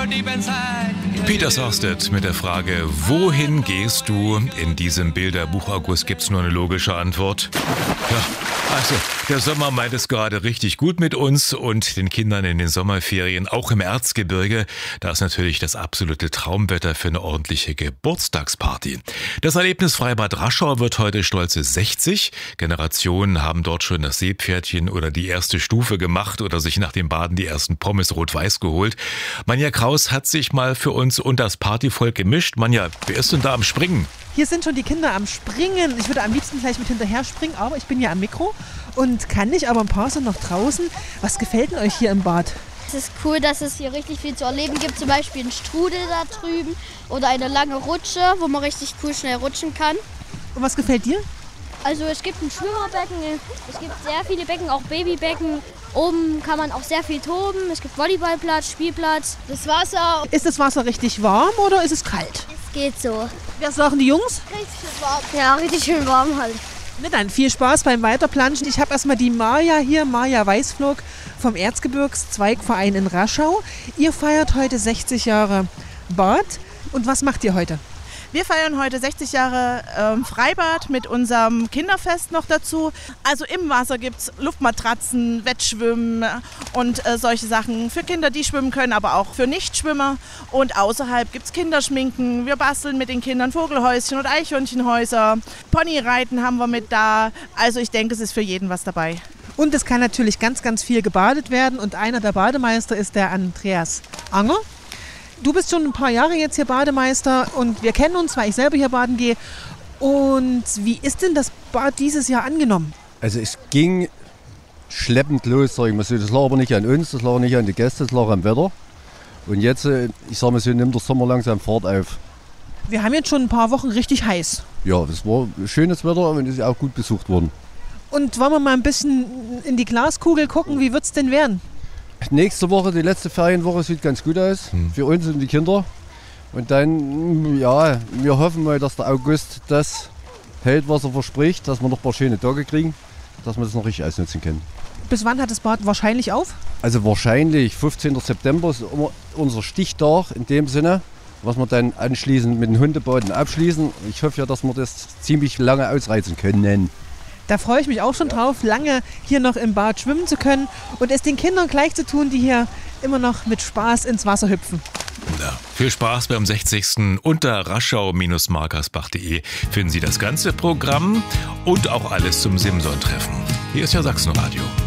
Peter Sarstedt mit der Frage, wohin gehst du? In diesem Bilderbuch August gibt's nur eine logische Antwort. Ja, also der Sommer meint es gerade richtig gut mit uns und den Kindern in den Sommerferien, auch im Erzgebirge. Da ist natürlich das absolute Traumwetter für eine ordentliche Geburtstagsparty. Das Erlebnisfreibad Raschau wird heute stolze 60. Generationen haben dort schon das Seepferdchen oder die erste Stufe gemacht oder sich nach dem Baden die ersten Pommes rot-weiß geholt. Manja Kraus hat sich mal für uns und das Partyvolk gemischt. Manja, wer ist denn da am Springen? Hier sind schon die Kinder am Springen. Ich würde am liebsten gleich mit hinterher springen, aber ich bin ja am Mikro und kann nicht, aber ein paar sind noch draußen. Was gefällt denn euch hier im Bad? Es ist cool, dass es hier richtig viel zu erleben gibt. Zum Beispiel einen Strudel da drüben oder eine lange Rutsche, wo man richtig cool schnell rutschen kann. Und was gefällt dir? Also es gibt ein Schwimmerbecken, es gibt sehr viele Becken, auch Babybecken. Oben kann man auch sehr viel toben. Es gibt Volleyballplatz, Spielplatz, das Wasser. Ist das Wasser richtig warm oder ist es kalt? Es geht so. Was sagen die Jungs? Richtig schön warm. Ja, richtig schön warm halt. Na dann, viel Spaß beim Weiterplanschen. Ich habe erstmal die Maja hier, Maja Weißflog vom Erzgebirgszweigverein in Raschau. Ihr feiert heute 60 Jahre Bad. Und was macht ihr heute? Wir feiern heute 60 Jahre Freibad mit unserem Kinderfest noch dazu. Also im Wasser gibt es Luftmatratzen, Wettschwimmen und solche Sachen für Kinder, die schwimmen können, aber auch für Nichtschwimmer. Und außerhalb gibt es Kinderschminken. Wir basteln mit den Kindern Vogelhäuschen und Eichhörnchenhäuser. Ponyreiten haben wir mit da. Also ich denke, es ist für jeden was dabei. Und es kann natürlich ganz, ganz viel gebadet werden. Und einer der Bademeister ist der Andreas Anger. Du bist schon ein paar Jahre jetzt hier Bademeister und wir kennen uns, weil ich selber hier baden gehe. Und wie ist denn das Bad dieses Jahr angenommen? Also es ging schleppend los, sag ich mal so. Das lag aber nicht an uns, das lag nicht an den Gästen, das lag am Wetter. Und jetzt, ich sag mal so, nimmt der Sommer langsam Fahrt auf. Wir haben jetzt schon ein paar Wochen richtig heiß. Ja, das war schönes Wetter und es ist auch gut besucht worden. Und wollen wir mal ein bisschen in die Glaskugel gucken, wie wird es denn werden? Nächste Woche, die letzte Ferienwoche, sieht ganz gut aus für uns und die Kinder. Und dann, ja, wir hoffen mal, dass der August das hält, was er verspricht, dass wir noch ein paar schöne Tage kriegen, dass wir das noch richtig ausnutzen können. Bis wann hat das Bad wahrscheinlich auf? Also wahrscheinlich 15. September ist unser Stichtag in dem Sinne, was wir dann anschließend mit den Hundebaden abschließen. Ich hoffe ja, dass wir das ziemlich lange ausreizen können. Da freue ich mich auch schon drauf, lange hier noch im Bad schwimmen zu können und es den Kindern gleich zu tun, die hier immer noch mit Spaß ins Wasser hüpfen. Ja, viel Spaß beim 60. Unter raschau-markersbach.de finden Sie das ganze Programm und auch alles zum Simson-Treffen. Hier ist ja Sachsenradio.